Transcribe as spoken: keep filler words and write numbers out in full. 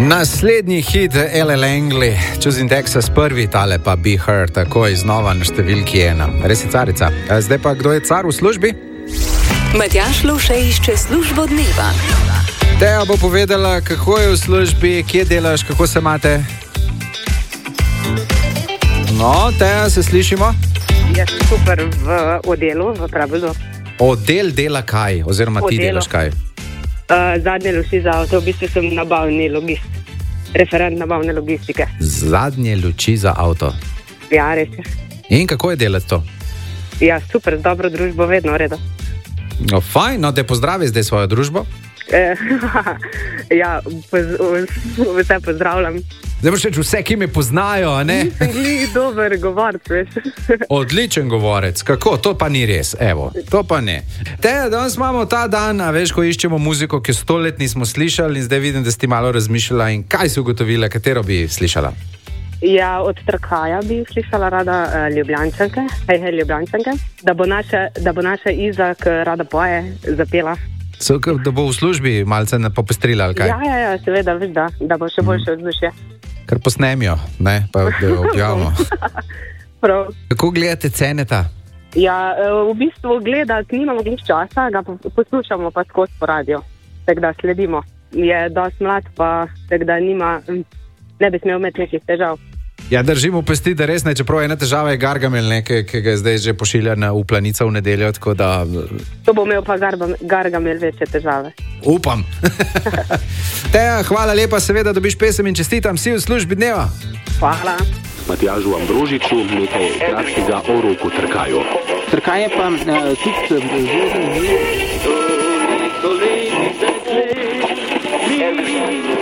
Naslednji hit Ella Langley, Choosing Texas, prvi tale pa Be Her, takoj znova na številki ena. Res je carica. Zdaj pa, kdo je car v službi? Matjaž Lovše išče službo dneva. Teja bo povedala, kako je v službi, kje delaš, kako se imate. No, Teja, se slišimo? Jaz sem super v odelu, v Pravildu. Oddel dela kaj? Oziroma ti Odelo. delaš kaj? Uh, zadnje luči za avto, v bistvu sem nabavni logist, referent nabavne logistike. Zadnje luči za avto. Ja, res je. In kako je delati to? Ja, super, z dobro družbo, vedno v redu. No, fajn, no te pozdravi zdaj svojo družbo. Eh, ja, poz, vse pozdravljam. Zdaj moraš reči vse, ki me poznajo, a ne? Nisem glih dober govorc, veš. Odličen govorec, kako? To pa ni res, evo, to pa ne. Teja, danes imamo ta dan, a veš, ko iščemo muziko, ki sto let nismo slišali in zdaj vidim, da si ti malo razmišljala in kaj si ugotovila, katero bi slišala? Ja, od Trkaja bi slišala rada uh, Ljubljančanke, hej, hej, Ljubljančanke, da bo naša, da bo naša Izak rada poje, zapela. So, da bo v službi malce popestrila, ali kaj? Ja, ja, ja, seveda, veš da, da bo še boljše vzdušje. Kar posnemijo, ne, pa da jo objavimo. Prav. Kako gledate Ceneta? Ja, v bistvu gledati nimamo glih časa, ga poslušamo pa skozi po radio, tako da sledimo. Je dosti mlad, pa tako da nima, ne bi smel imeti nekih težav. Ja, držimo pesti, da res ne, čeprav ena težava je Gargamel, nekaj, ki ga zdaj že pošilja na v Planica v nedeljo, tako da... To bo imel pa Gargamel večje težave. Upam. Teja, hvala lepa, seveda dobiš pesem in čestitam, si v službi dneva. Hvala. Matjažu Ambrožiču nekaj kratkega o roku Trkaju. Trkaj je pa uh, tudi...